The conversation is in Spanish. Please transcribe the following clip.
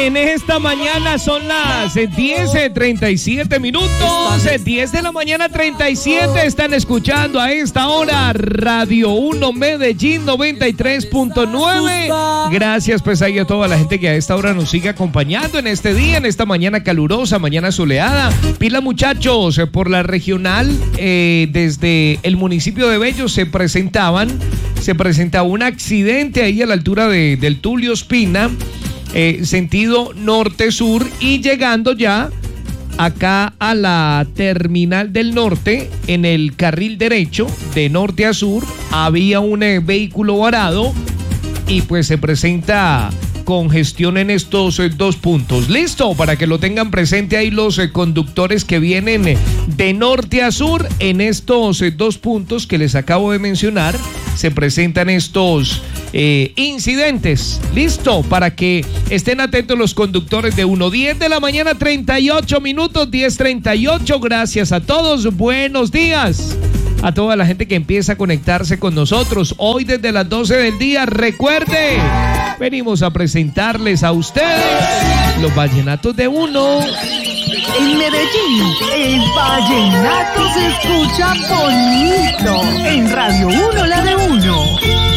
En esta mañana son las 10:37 minutos. 10 de la mañana 37. Están escuchando a esta hora Radio 1 Medellín 93.9. Gracias pues ahí a toda la gente que a esta hora nos sigue acompañando en este día, en esta mañana calurosa, mañana soleada. Pila muchachos, por la regional, desde el municipio de Bello se presentaba un accidente ahí a la altura del Tulio Espina. Sentido norte-sur, y llegando ya acá a la terminal del norte, en el carril derecho de norte a sur, había un vehículo varado y pues se presenta congestión en estos dos puntos. Listo, para que lo tengan presente ahí los conductores que vienen de norte a sur. En estos dos puntos que les acabo de mencionar se presentan estos incidentes. Listo, para que estén atentos los conductores de 10 de la mañana 38 minutos, 10:38. Gracias a todos, buenos días a toda la gente que empieza a conectarse con nosotros hoy desde las 12 del día. Recuerde, venimos a presentarles a ustedes los vallenatos de uno. En Medellín, el vallenato se escucha bonito. En Radio 1, la de uno.